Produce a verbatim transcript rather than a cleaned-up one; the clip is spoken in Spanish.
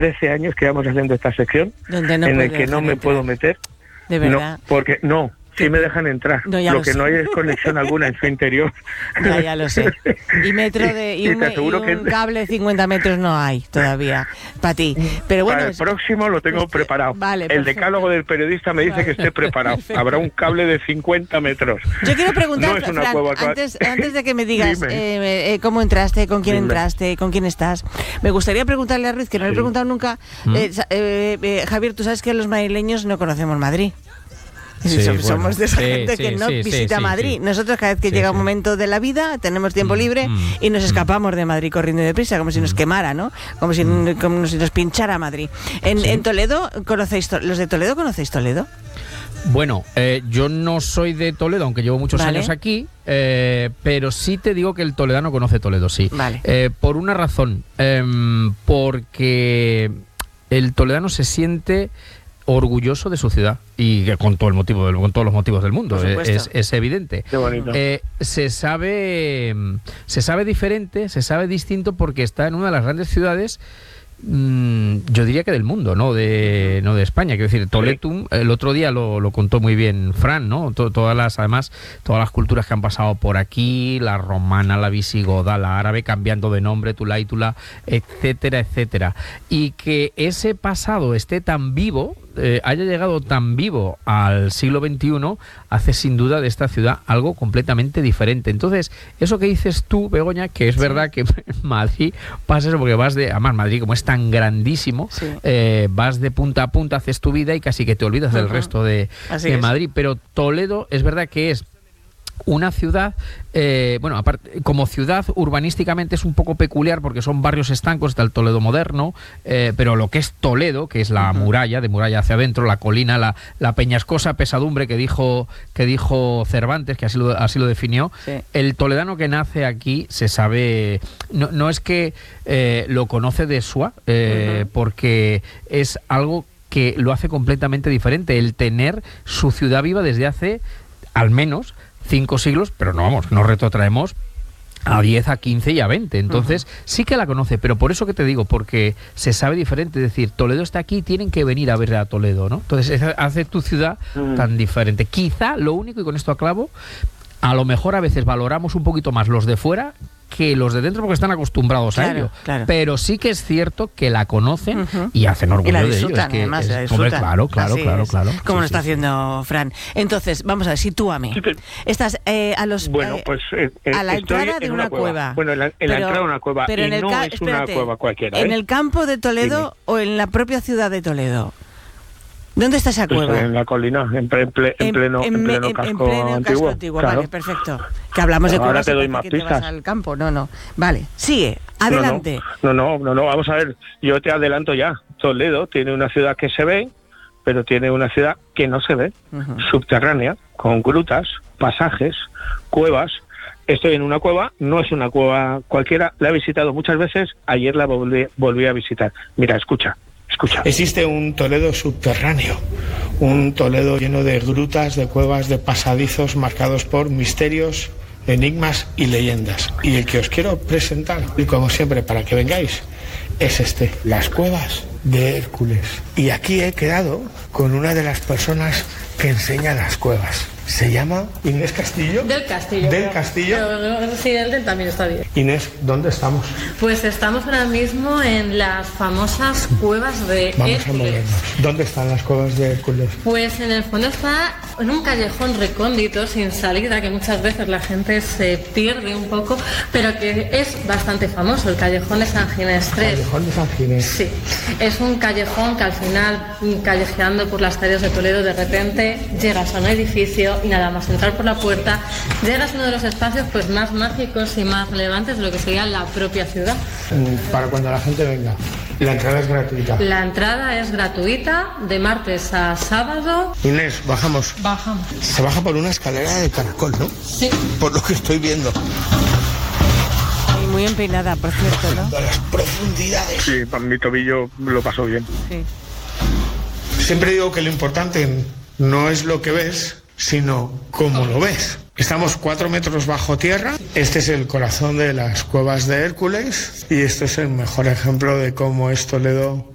trece años que vamos haciendo esta sección, Donde no en el puedes que no me entrar. puedo meter. De verdad. No, porque no, sí me dejan entrar. No, ya lo lo que sé. no hay es conexión alguna en su interior. Ya, ya lo sé. Y metro de y Y un, te me- y aseguro un que- cable de cincuenta metros no hay todavía para ti. Pero bueno, Para el es- próximo lo tengo este- preparado. vale, el perfecto. decálogo del periodista me dice Vale, que esté preparado. perfecto. Habrá un cable de cincuenta metros. yo quiero preguntar, No es una Fran, cueva cua- antes, antes de que me digas Dime. eh, eh, cómo entraste, con quién Dime. entraste, con quién estás, me gustaría preguntarle a Ruiz, que no le he Sí. preguntado nunca, ¿Mm? eh, sa- eh, eh, Javier, tú sabes que los madrileños no conocemos Madrid. Sí, Som- bueno, Somos de esa sí, gente sí, que no sí, sí, visita sí, Madrid. sí. Nosotros cada vez que Sí, llega sí. un momento de la vida tenemos tiempo Mm, libre mm, y nos mm. escapamos de Madrid corriendo deprisa, como si nos quemara, ¿no? Como si, como si nos pinchara Madrid. En, Sí. en Toledo, ¿conocéis to- los de Toledo conocéis Toledo? Bueno, eh, yo no soy de Toledo, aunque llevo muchos Vale. años aquí, eh, pero sí te digo que el toledano conoce Toledo, sí. Vale. Eh, por una razón, em, porque el toledano se siente orgulloso de su ciudad y que con todo el motivo del- con todos los motivos del mundo, Por eh, supuesto. es, es evidente. Qué bonito. Eh, se sabe se sabe diferente, se sabe distinto porque está en una de las grandes ciudades, mm, yo diría que del mundo, no de no de España. Quiero decir, Toletum, el otro día lo, lo contó muy bien Fran, ¿no? To- todas las, además, todas las culturas que han pasado por aquí, la romana, la visigoda, la árabe, cambiando de nombre, Tulaítula, etcétera, etcétera. Y que ese pasado esté tan vivo, eh, haya llegado tan vivo al siglo veintiuno, hace sin duda de esta ciudad algo completamente diferente. Entonces, eso que dices tú, Begoña, que es verdad que en Madrid pasa eso, porque vas de, además Madrid como es tan grandísimo, Sí. eh, vas de punta a punta, haces tu vida y casi que te olvidas del Ujú. resto de, Así de es. Madrid. Pero Toledo es verdad que es una ciudad, eh, bueno, aparte, como ciudad urbanísticamente es un poco peculiar porque son barrios estancos, está el Toledo moderno, eh, pero lo que es Toledo, que es la Ujú. muralla, de muralla hacia adentro, la colina, la, la peñascosa pesadumbre que dijo que dijo Cervantes, que así lo, así lo definió, Sí. el toledano que nace aquí se sabe, no, no es que eh, lo conoce de sua, eh, Ujú. porque es algo que lo hace completamente diferente, el tener su ciudad viva desde hace al menos cinco siglos, pero no vamos, nos retrotraemos a diez, a quince y a veinte. Entonces, uh-huh. sí que la conoce, pero por eso que te digo, porque se sabe diferente. Es decir, Toledo está aquí, tienen que venir a ver a Toledo, ¿no? Entonces, hace tu ciudad mm. tan diferente. Quizá lo único, y con esto aclavo, a lo mejor a veces valoramos un poquito más los de fuera que los de dentro porque están acostumbrados claro, a ello. Claro. Pero sí que es cierto que la conocen uh-huh. y hacen y orgullo la de ello. disfrutan, Es que además, es, la disfrutan. Hombre, claro, claro, Así claro, es. claro. Como sí, lo está sí. haciendo Fran. Entonces, vamos a ver, sitúame. Sí, pero... Estás eh, a los Bueno, eh, pues eh, a la estoy entrada en de una, una cueva. cueva. Bueno, en la, en pero, la entrada de una cueva. Pero y en el no ca- es espérate, una cueva cualquiera. ¿En ¿eh? el campo de Toledo Dime. o en la propia ciudad de Toledo? ¿Dónde está esa cueva? Pues en la colina, en, ple, en, ple, en pleno, en, en pleno en, casco en pleno antiguo. casco antiguo. Claro. Vale, perfecto. Que hablamos Ahora de cuevas te doy y más que te pistas. vas al campo. No, no. Vale, sigue. Adelante. No no, no, no, no, no, vamos a ver. Yo te adelanto ya. Toledo tiene una ciudad que se ve, pero tiene una ciudad que no se ve, uh-huh. subterránea, con grutas, pasajes, cuevas. Estoy en una cueva, no es una cueva cualquiera, la he visitado muchas veces, ayer la volví, volví a visitar. Mira, escucha. Escucha. Existe un Toledo subterráneo, un Toledo lleno de grutas, de cuevas, de pasadizos marcados por misterios, enigmas y leyendas. Y el que os quiero presentar, y como siempre para que vengáis, es este, las cuevas de Hércules. Y aquí he quedado con una de las personas que enseña las cuevas. Se llama Inés Castillo. Del Castillo. Del pero, Castillo. Pero el residente también está bien. Inés, ¿dónde estamos? Pues estamos ahora mismo en las famosas cuevas de Vamos Hércules. a movernos. ¿Dónde están las cuevas de Hércules? Pues en el fondo está en un callejón recóndito, sin salida, que muchas veces la gente se pierde un poco, pero que es bastante famoso, el callejón de San Ginés tres. Callejón de San Ginés. Sí, es un callejón que al final, callejeando por las calles de Toledo, de repente llegas a un edificio y nada más entrar por la puerta, llegas a uno de los espacios pues más mágicos y más relevantes de lo que sería la propia ciudad. Para cuando la gente venga. La entrada es gratuita. La entrada es gratuita de martes a sábado. Inés, bajamos. Bajamos. Se baja por una escalera de caracol, ¿no? Sí. Por lo que estoy viendo. Y muy empinada, por cierto, ¿no? A las profundidades. Sí, para mi tobillo lo pasó bien. Sí. Siempre digo que lo importante no es lo que ves, sino cómo lo ves. Estamos cuatro metros bajo tierra. Este es el corazón de las cuevas de Hércules y este es el mejor ejemplo de cómo es Toledo